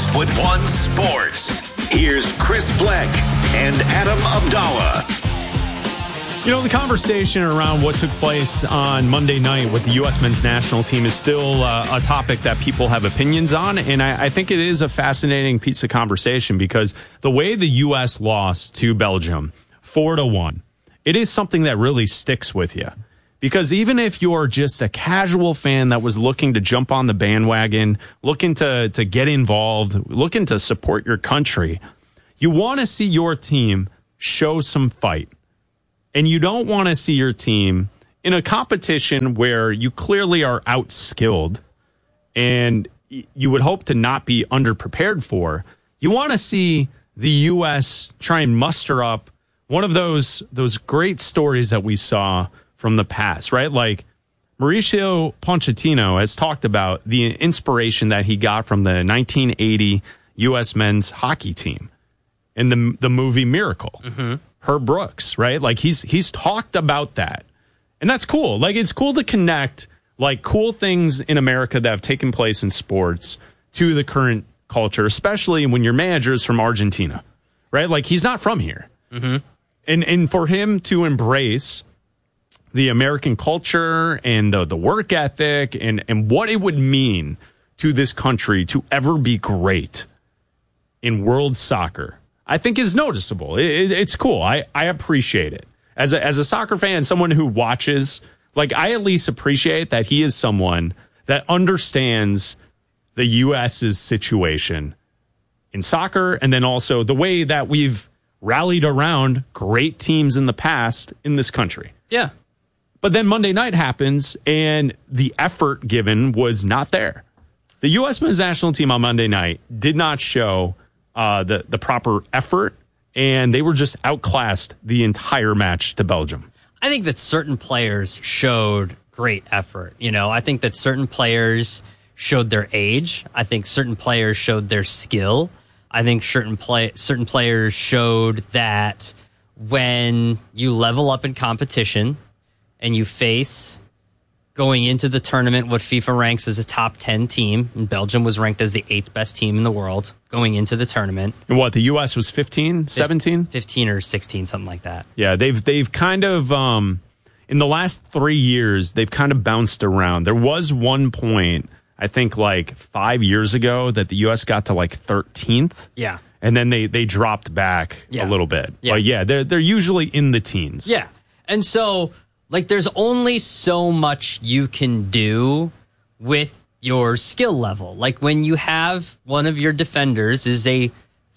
with one sports. Here's Chris Bleck and Adam Abdallah. You know, the conversation around what took place on Monday night with the U.S. men's national team is still a topic that people have opinions on. And I think it is a fascinating piece of conversation because the way the U.S. lost to Belgium 4-1, it is something that really sticks with you. Because even if you're just a casual fan that was looking to jump on the bandwagon, looking to get involved, looking to support your country, you want to see your team show some fight. And you don't want to see your team in a competition where you clearly are outskilled and you would hope to not be underprepared for. You want to see the U.S. try and muster up one of those great stories that we saw from the past, right? Like Mauricio Pochettino has talked about the inspiration that he got from the 1980 U.S. men's hockey team in the movie Miracle. Mm-hmm. Herb Brooks, right? Like he's talked about that. And that's cool. Like it's cool to connect like cool things in America that have taken place in sports to the current culture, especially when your manager is from Argentina, right? Like he's not from here. Mm-hmm. And for him to embrace the American culture and the work ethic and what it would mean to this country to ever be great in world soccer, I think is noticeable. It's cool. I appreciate it. As a soccer fan, someone who watches, like I at least appreciate that he is someone that understands the U.S.'s situation in soccer and then also the way that we've rallied around great teams in the past in this country. Yeah. But then Monday night happens and the effort given was not there. The U.S. men's national team on Monday night did not show the proper effort, and they were just outclassed the entire match to Belgium. I think that certain players showed great effort. You know, I think that certain players showed their age. I think certain players showed their skill. I think certain players showed that when you level up in competition and you face going into the tournament what FIFA ranks as a top 10 team, and Belgium was ranked as the 8th best team in the world going into the tournament. And what, the U.S. was 15, 17? 15 or 16, something like that. Yeah, they've kind of, in the last 3 years, they've kind of bounced around. There was one point, I think like 5 years ago, that the U.S. got to like 13th. Yeah. And then they dropped back a little bit. Yeah. But yeah, they're usually in the teens. Yeah. And so, like, there's only so much you can do with your skill level. Like, when you have one of your defenders is a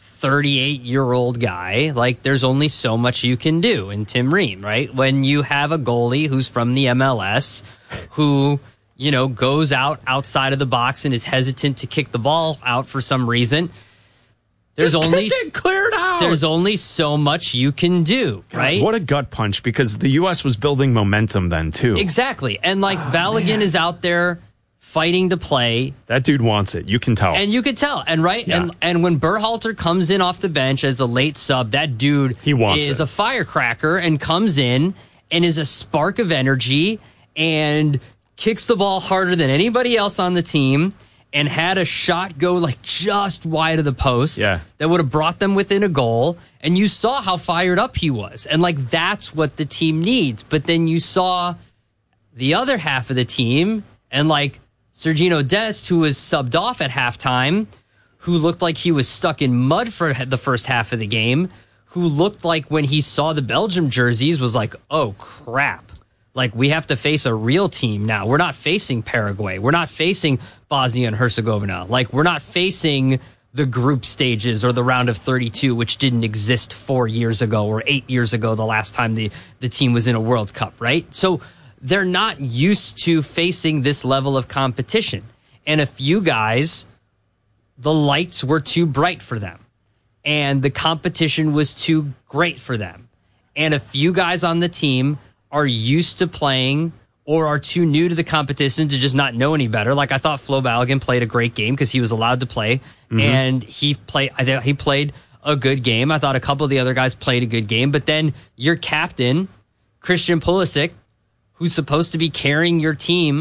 38-year-old guy, like, there's only so much you can do in Tim Ream, right? When you have a goalie who's from the MLS who, you know, goes outside of the box and is hesitant to kick the ball out for some reason, there's only cleared out. There's only so much you can do, right? God, what a gut punch, because the U.S. was building momentum then too. Exactly. And like Balogun is out there fighting to play. That dude wants it. You can tell. And you can tell. And right. Yeah. And when Berhalter comes in off the bench as a late sub, that dude is a firecracker and comes in and is a spark of energy and kicks the ball harder than anybody else on the team. And had a shot go like just wide of the post that would have brought them within a goal. And you saw how fired up he was. And like, that's what the team needs. But then you saw the other half of the team and like Sergiño Dest, who was subbed off at halftime, who looked like he was stuck in mud for the first half of the game, who looked like when he saw the Belgium jerseys was like, oh crap. Like, we have to face a real team now. We're not facing Paraguay. We're not facing Bosnia and Herzegovina. Like, we're not facing the group stages or the round of 32, which didn't exist 4 years ago or 8 years ago, the last time the team was in a World Cup, right? So they're not used to facing this level of competition. And a few guys, the lights were too bright for them. And the competition was too great for them. And a few guys on the team are used to playing or are too new to the competition to just not know any better. Like, I thought Flo Balogun played a great game because he was allowed to play, and he played a good game. I thought a couple of the other guys played a good game, but then your captain, Christian Pulisic, who's supposed to be carrying your team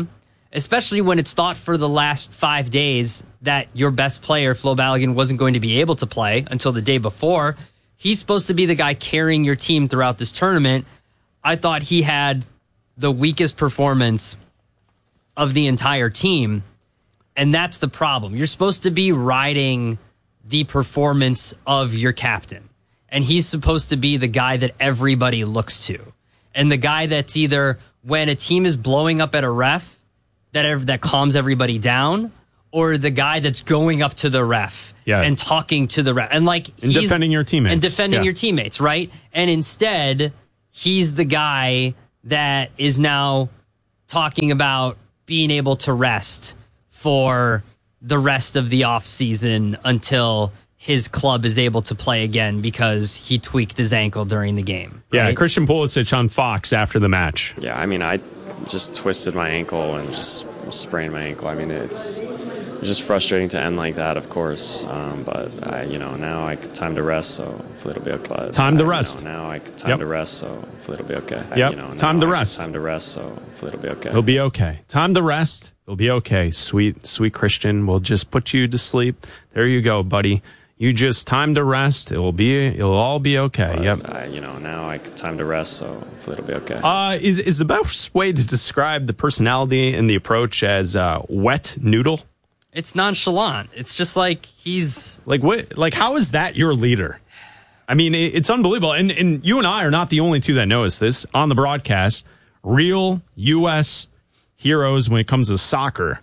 especially when it's thought for the last 5 days that your best player, Flo Balogun, wasn't going to be able to play until the day before. He's supposed to be the guy carrying your team throughout this tournament. I thought he had the weakest performance of the entire team, and that's the problem. You're supposed to be riding the performance of your captain, and he's supposed to be the guy that everybody looks to, and the guy that's either when a team is blowing up at a ref that calms everybody down, or the guy that's going up to the ref and talking to the ref and defending your teammates and defending your teammates, right? And instead, he's the guy that is now talking about being able to rest for the rest of the offseason until his club is able to play again because he tweaked his ankle during the game. Right? Yeah, Christian Pulisic on Fox after the match. Yeah, I mean, I just twisted my ankle and just sprained my ankle. I mean, it's just frustrating to end like that, of course. But now time to rest, so hopefully it'll be okay. Time to rest. Time to rest, so hopefully it'll be okay. Time to rest. Time to rest, so hopefully it'll be okay. It'll be okay. Time to rest. It'll be okay. Sweet Christian. We'll just put you to sleep. There you go, buddy. You just time to rest. It'll all be okay. But, time to rest, so hopefully it'll be okay. Is the best way to describe the personality and the approach as wet noodle? It's nonchalant. It's just like he's what? Like, how is that your leader? I mean, it's unbelievable. And you and I are not the only two that notice this on the broadcast. Real U.S. heroes when it comes to soccer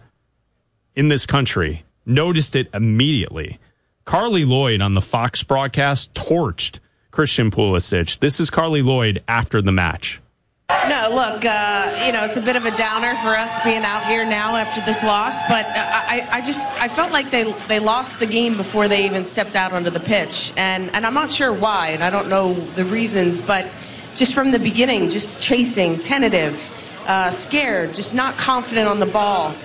in this country noticed it immediately. Carly Lloyd on the Fox broadcast torched Christian Pulisic. This is Carly Lloyd after the match. No, look, it's a bit of a downer for us being out here now after this loss, but I felt like they lost the game before they even stepped out onto the pitch, and I'm not sure why, and I don't know the reasons, but just from the beginning, just chasing, tentative, scared, just not confident on the ball.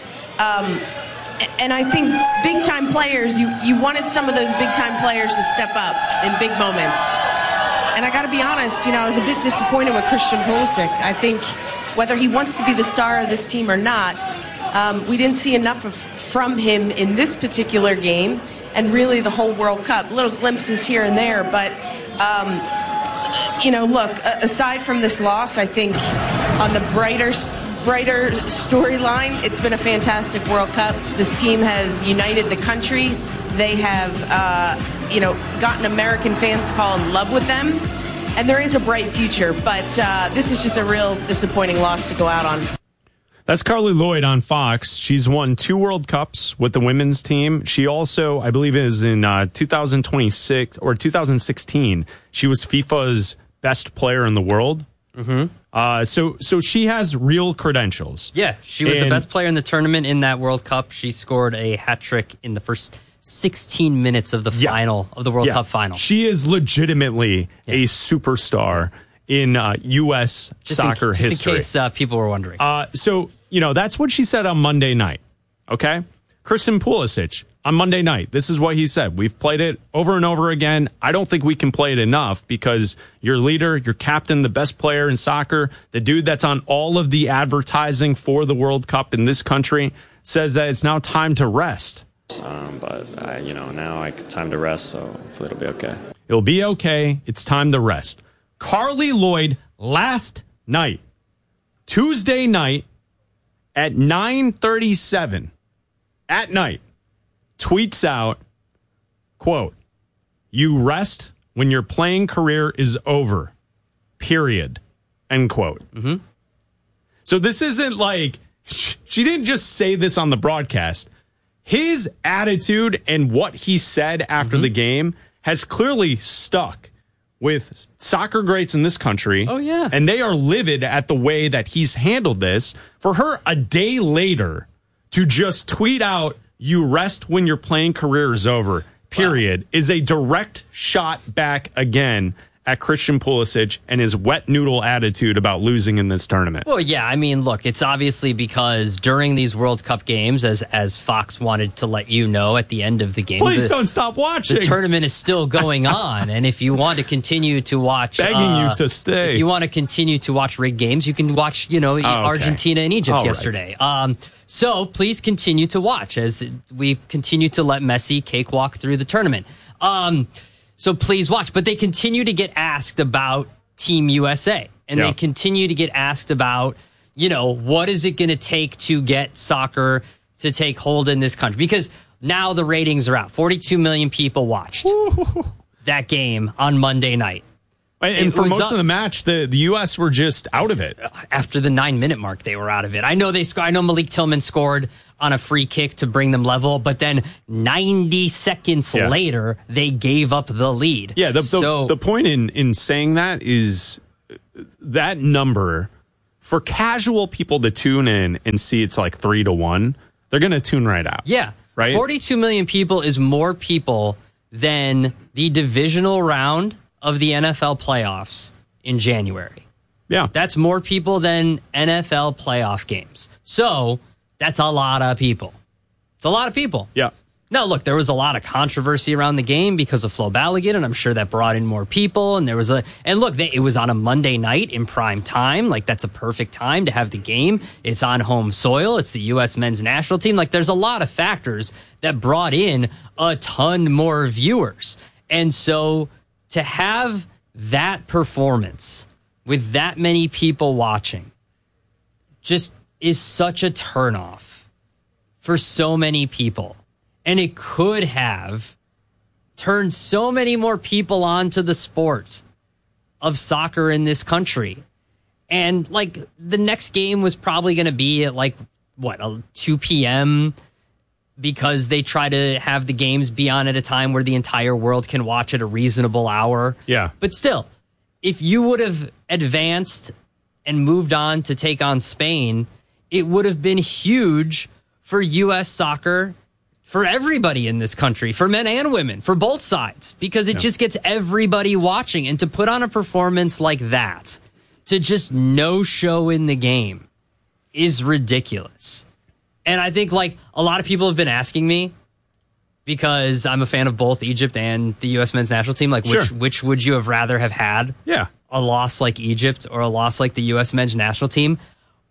And I think big-time players, you wanted some of those big-time players to step up in big moments. And I got to be honest, I was a bit disappointed with Christian Pulisic. I think whether he wants to be the star of this team or not, we didn't see enough from him in this particular game and really the whole World Cup. Little glimpses here and there, but, look, aside from this loss, I think on the brighter storyline, it's been a fantastic World Cup. This team has united the country. They have, gotten American fans to fall in love with them. And there is a bright future, but this is just a real disappointing loss to go out on. That's Carly Lloyd on Fox. She's won 2 World Cups with the women's team. She also, I believe, is in 2026 or 2016. She was FIFA's best player in the world. Mm-hmm. So she has real credentials. Yeah, she was the best player in the tournament in that World Cup. She scored a hat trick in the first 16 minutes of the final of the World Cup final. She is legitimately a superstar in U.S. soccer history. Just in case people were wondering. So that's what she said on Monday night. Okay, Christian Pulisic on Monday night. This is what he said. We've played it over and over again. I don't think we can play it enough because your leader, your captain, the best player in soccer, the dude that's on all of the advertising for the World Cup in this country, says that it's now time to rest. Now time to rest, so hopefully it'll be okay. It'll be okay. It's time to rest. Carly Lloyd last night, Tuesday night at 9:37 at night, tweets out, quote, "You rest when your playing career is over, period," end quote. Mm-hmm. So this isn't like, she didn't just say this on the broadcast. His attitude and what he said after the game has clearly stuck with soccer greats in this country. Oh, yeah. And they are livid at the way that he's handled this. For her a day later to just tweet out, "You rest when your playing career is over, period," is a direct shot back again at Christian Pulisic and his wet noodle attitude about losing in this tournament? Well, yeah, I mean, look, it's obviously because during these World Cup games, as Fox wanted to let you know at the end of the game, please don't stop watching. The tournament is still going on, and if you want to continue to watch, begging you to stay. If you want to continue to watch rigged games, you can watch, Argentina and Egypt yesterday. Right. So please continue to watch as we continue to let Messi cakewalk through the tournament. So please watch. But they continue to get asked about Team USA. And they continue to get asked about, what is it going to take to get soccer to take hold in this country? Because now the ratings are out. 42 million people watched that game on Monday night. And for most of the match, the U.S. were just out of it. After the 9-minute mark, they were out of it. I know I know Malik Tillman scored on a free kick to bring them level, but then 90 seconds later, they gave up the lead. Yeah, the point in saying that is that number, for casual people to tune in and see it's like 3-1, they're going to tune right out. Yeah. Right? 42 million people is more people than the divisional round of the NFL playoffs in January. Yeah. That's more people than NFL playoff games. So that's a lot of people. It's a lot of people. Yeah. Now, look, there was a lot of controversy around the game because of Flo Balogun, and I'm sure that brought in more people. And it was on a Monday night in prime time. Like, that's a perfect time to have the game. It's on home soil. It's the U.S. men's national team. Like, there's a lot of factors that brought in a ton more viewers. And so to have that performance with that many people watching just is such a turnoff for so many people. And it could have turned so many more people onto the sport of soccer in this country. And the next game was probably going to be at 2 p.m. because they try to have the games be on at a time where the entire world can watch at a reasonable hour. Yeah. But still, if you would have advanced and moved on to take on Spain, it would have been huge for U.S. soccer, for everybody in this country, for men and women, for both sides, because it just gets everybody watching. And to put on a performance like that, to just no show in the game, is ridiculous. And I think a lot of people have been asking me, because I'm a fan of both Egypt and the U.S. men's national team, which would you have rather have had? Yeah. A loss like Egypt or a loss like the U.S. men's national team?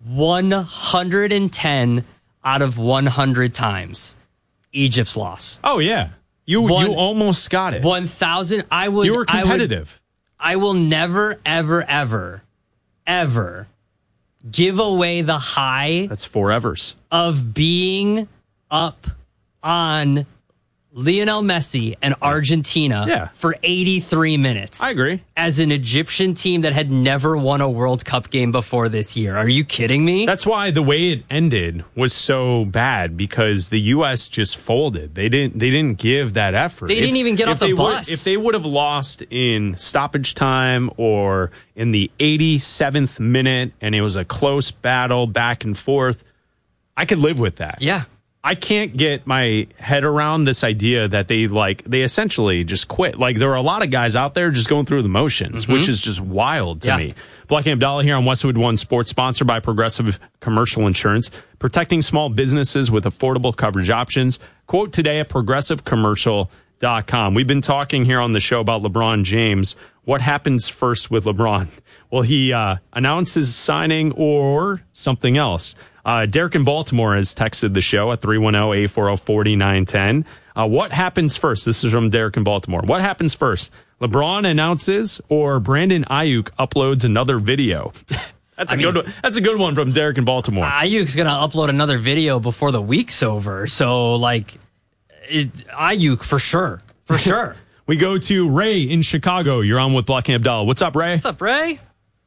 110 out of 100 times, Egypt's loss. Oh, yeah. You almost got it. 1,000. You were competitive. I will never, ever, ever, ever give away the high. That's 4 evers. Of being up on Lionel Messi and Argentina for 83 minutes. I agree. As an Egyptian team that had never won a World Cup game before this year. Are you kidding me? That's why the way it ended was so bad, because the U.S. just folded. They didn't give that effort. They didn't even get off the bus. If they would have lost in stoppage time or in the 87th minute and it was a close battle back and forth, I could live with that. Yeah. I can't get my head around this idea that they essentially just quit. There are a lot of guys out there just going through the motions, which is just wild to me. Black and Abdallah here on Westwood One Sports, sponsored by Progressive Commercial Insurance, protecting small businesses with affordable coverage options. Quote today at progressivecommercial.com. We've been talking here on the show about LeBron James. What happens first with LeBron? Will he announce his signing or something else? Derek in Baltimore has texted the show at 310-840-4910. What happens first? This is from Derek in Baltimore. What happens first? LeBron announces or Brandon Ayuk uploads another video? That's a good one. That's a good one from Derek in Baltimore. Ayuk's going to upload another video before the week's over. So, Ayuk for sure. For sure. We go to Ray in Chicago. You're on with Black and Abdallah. What's up, Ray? What's up, Ray?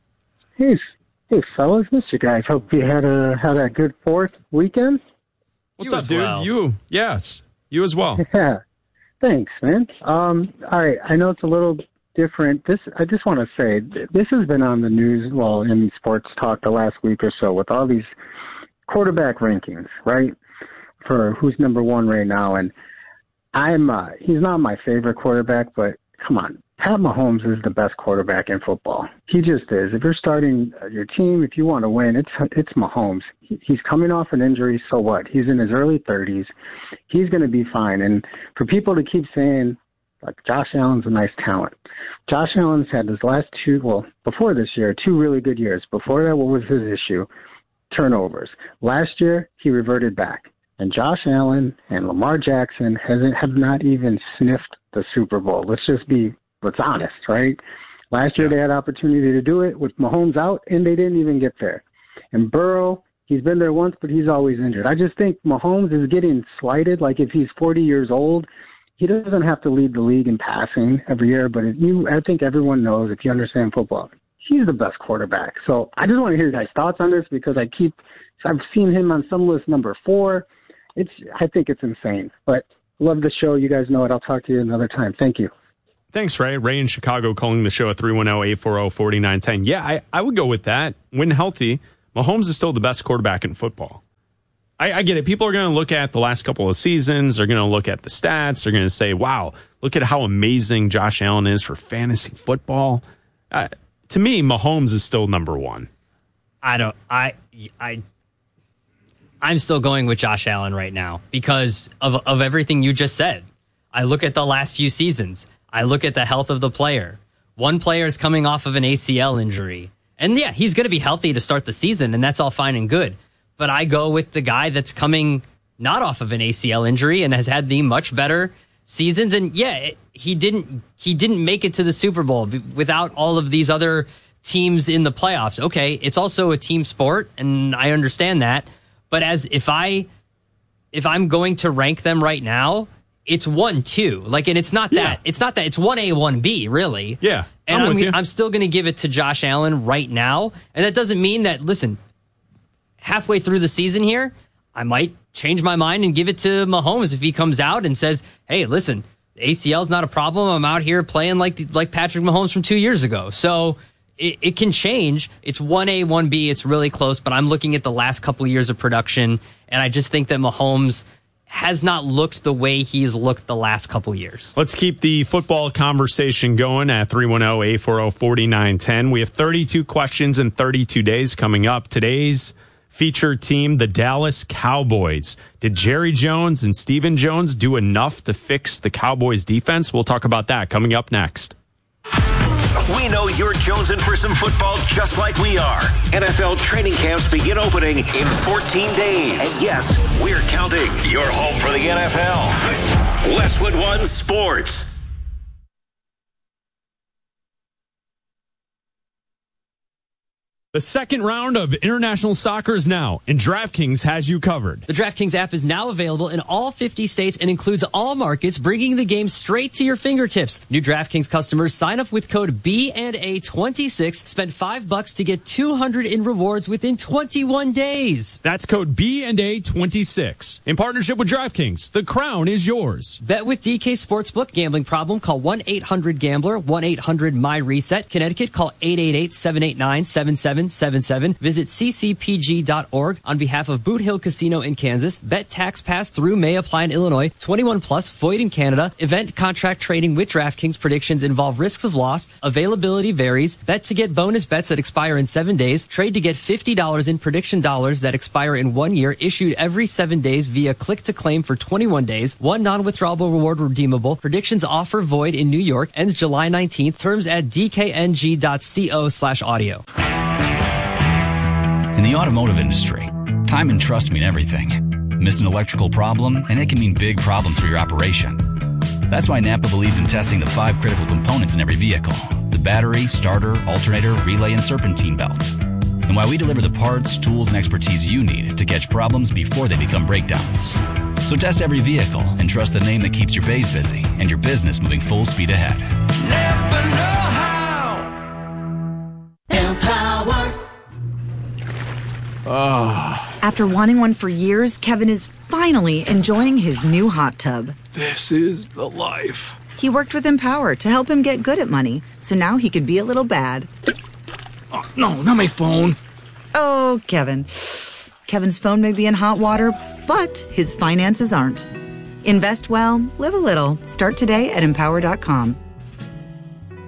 Hey, fellas, missed you guys. Hope you had a good 4th weekend. What's up, dude? Yes, you as well. Yeah, thanks, man. All right, I know it's a little different. I just want to say, this has been on the news, in sports talk the last week or so, with all these quarterback rankings, right, for who's number 1 right now. And he's not my favorite quarterback, but come on, Pat Mahomes is the best quarterback in football. He just is. If you're starting your team, if you want to win, it's Mahomes. He's coming off an injury, so what? He's in his early 30s. He's going to be fine. And for people to keep saying, like, Josh Allen's a nice talent. Josh Allen's had his last before this year, 2 really good years. Before that, what was his issue? Turnovers. Last year, he reverted back. And Josh Allen and Lamar Jackson have not even sniffed the Super Bowl. Let's honest, right? Last year they had opportunity to do it with Mahomes out, and they didn't even get there. And Burrow, he's been there once, but he's always injured. I just think Mahomes is getting slighted. Like, if he's 40 years old, he doesn't have to lead the league in passing every year, but I think everyone knows, if you understand football, he's the best quarterback. So I just want to hear your guys' thoughts on this, because I've seen him on some list number 4. I think it's insane. But love the show. You guys know it. I'll talk to you another time. Thank you. Thanks, Ray. Ray in Chicago calling the show at 310-840-4910. Yeah, I would go with that. When healthy, Mahomes is still the best quarterback in football. I get it. People are going to look at the last couple of seasons. They're going to look at the stats. They're going to say, wow, look at how amazing Josh Allen is for fantasy football. To me, Mahomes is still number 1. I'm still going with Josh Allen right now because of everything you just said. I look at the last few seasons. I look at the health of the player. One player is coming off of an ACL injury. And yeah, he's going to be healthy to start the season, and that's all fine and good. But I go with the guy that's coming not off of an ACL injury and has had the much better seasons. And yeah, he didn't make it to the Super Bowl without all of these other teams in the playoffs. Okay, it's also a team sport, and I understand that. But if I'm going to rank them right now, it's 1, 2. Like, and it's not that. It's not that. It's 1A, 1B, really. Yeah. And I'm still going to give it to Josh Allen right now. And that doesn't mean that, listen, halfway through the season here, I might change my mind and give it to Mahomes if he comes out and says, hey, listen, ACL's not a problem. I'm out here playing like Patrick Mahomes from 2 years ago. So it can change. It's 1A, 1B. It's really close, but I'm looking at the last couple of years of production, and I just think that Mahomes has not looked the way he's looked the last couple years. Let's keep the football conversation going at 310-840-4910. We have 32 questions in 32 days coming up. Today's featured team, the Dallas Cowboys. Did Jerry Jones and Stephen Jones do enough to fix the Cowboys defense? We'll talk about that coming up next. We know you're jonesing for some football just like we are. NFL training camps begin opening in 14 days. And yes, we're counting. Your home for the NFL. Westwood One Sports. The second round of international soccer is now, and DraftKings has you covered. The DraftKings app is now available in all 50 states and includes all markets, bringing the game straight to your fingertips. New DraftKings customers sign up with code BNA26, spend $5 to get $200 in rewards within 21 days. That's code BNA26. In partnership with DraftKings, the crown is yours. Bet with DK Sportsbook. Gambling problem? Call 1-800-GAMBLER, 1-800-MY-RESET. Connecticut, call 888-789-7777. Visit ccpg.org on behalf of Boot Hill Casino in Kansas. Bet tax pass through may apply in Illinois. 21 plus, void in Canada. Event contract trading with DraftKings. Predictions involve risks of loss. Availability varies. Bet to get bonus bets that expire in 7 days. Trade to get $50 in prediction dollars that expire in 1 year. Issued every 7 days via click to claim for 21 days. One non-withdrawable reward redeemable. Predictions offer void in New York. Ends July 19th. Terms at dkng.co/audio. In the automotive industry, time and trust mean everything. Miss an electrical problem, and it can mean big problems for your operation. That's why Napa believes in testing the 5 critical components in every vehicle: the battery, starter, alternator, relay, and serpentine belt. And why we deliver the parts, tools, and expertise you need to catch problems before they become breakdowns. So test every vehicle and trust the name that keeps your bays busy and your business moving full speed ahead. Napa know-how. Empower. After wanting one for years, Kevin is finally enjoying his new hot tub. This is the life. He worked with Empower to help him get good at money, so now he could be a little bad. Oh, no, not my phone. Oh, Kevin. Kevin's phone may be in hot water, but his finances aren't. Invest well, live a little. Start today at Empower.com.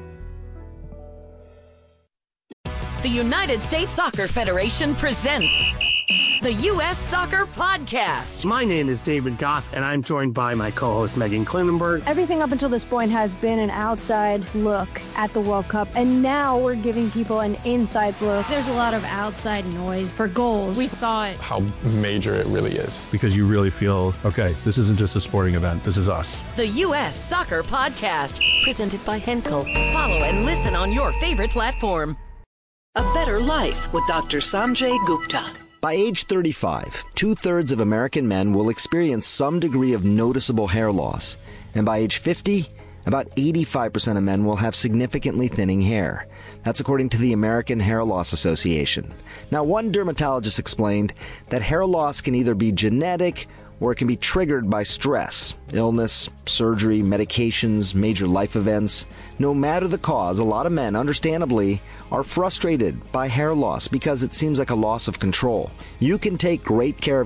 The United States Soccer Federation presents the U.S. Soccer Podcast. My name is David Goss, and I'm joined by my co-host Megan Klinenberg. Everything up until this point has been an outside look at the World Cup, and now we're giving people an inside look. There's a lot of outside noise for goals. We thought how major it really is. Because you really feel, okay, this isn't just a sporting event, this is us. The U.S. Soccer Podcast, presented by Henkel. Follow and listen on your favorite platform. A Better Life with Dr. Sanjay Gupta. By age 35, 2/3 of American men will experience some degree of noticeable hair loss. And by age 50, about 85% of men will have significantly thinning hair. That's according to the American Hair Loss Association. Now, one dermatologist explained that hair loss can either be genetic or it can be triggered by stress, illness, surgery, medications, major life events. No matter the cause, a lot of men, understandably, are frustrated by hair loss because it seems like a loss of control. You can take great care of